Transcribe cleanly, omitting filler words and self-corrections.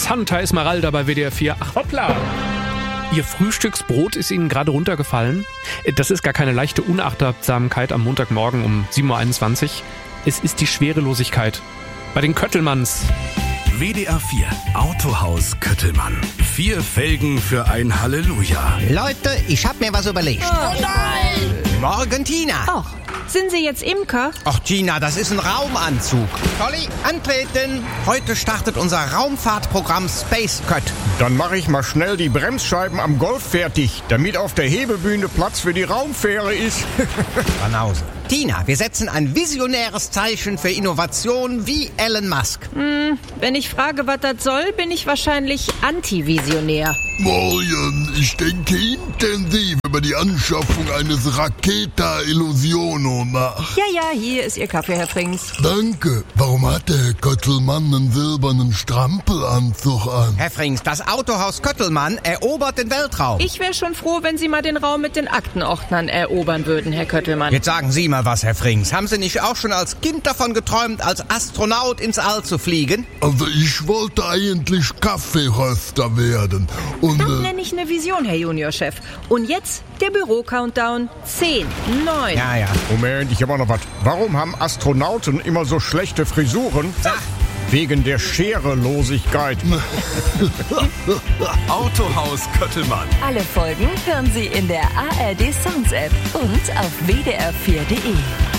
Santa Esmeralda bei WDR 4. Ach, hoppla! Ihr Frühstücksbrot ist Ihnen gerade runtergefallen? Das ist gar keine leichte Unachtsamkeit am Montagmorgen um 7.21 Uhr. Es ist die Schwerelosigkeit. Bei den Köttelmanns. WDR 4 Autohaus Köttelmann. 4 Felgen für ein Halleluja. Leute, ich hab mir was überlegt. Oh nein! Morgen, Tina. Ach, sind Sie jetzt Imker? Ach, Tina, das ist ein Raumanzug. Olli, antreten. Heute startet unser Raumfahrtprogramm Space Cut. Dann mache ich mal schnell die Bremsscheiben am Golf fertig, damit auf der Hebebühne Platz für die Raumfähre ist. Banause. Tina, wir setzen ein visionäres Zeichen für Innovation wie Elon Musk. Wenn ich frage, was das soll, bin ich wahrscheinlich antivisionär. Morgen, ich denke intensiv über die Anschaffung eines Raketa Illusiono nach. Ja, hier ist Ihr Kaffee, Herr Frings. Danke. Warum hat der Herr Köttelmann einen silbernen Strampelanzug an? Herr Frings, das Autohaus Köttelmann erobert den Weltraum. Ich wäre schon froh, wenn Sie mal den Raum mit den Aktenordnern erobern würden, Herr Köttelmann. Jetzt sagen Sie mal was, Herr Frings. Haben Sie nicht auch schon als Kind davon geträumt, als Astronaut ins All zu fliegen? Also ich wollte eigentlich Kaffeeröster werden. Und Das nenne ich eine Vision, Herr Juniorchef. Und jetzt der Büro-Countdown. 10, 9. Ja. Moment, ich hab auch noch was. Warum haben Astronauten immer so schlechte Frisuren? Sag. Wegen der Scherelosigkeit. Autohaus Köttelmann. Alle Folgen hören Sie in der ARD Sounds App und auf wdr4.de.